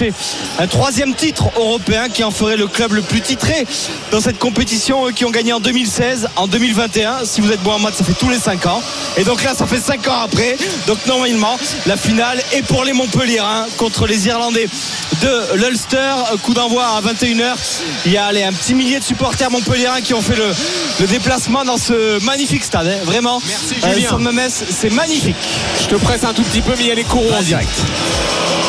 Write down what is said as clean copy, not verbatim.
chercher un 3e titre européen qui en ferait le club le plus titré dans cette compétition, qui ont gagné en 2016, en 2021. Si vous êtes bon en maths, ça fait tous les 5 ans. Et donc là, ça fait 5 ans après. Donc normalement, la finale est pour les Montpelliérains contre les Irlandais de l'Ulster. Coup d'envoi à 21h. Il y a un petit millier de supporters montpelliérains qui ont fait le déplacement dans ce magnifique stade. Vraiment, merci Julien. San Mamés, c'est magnifique. Je te presse un tout petit peu, mais il y a les coraux en direct.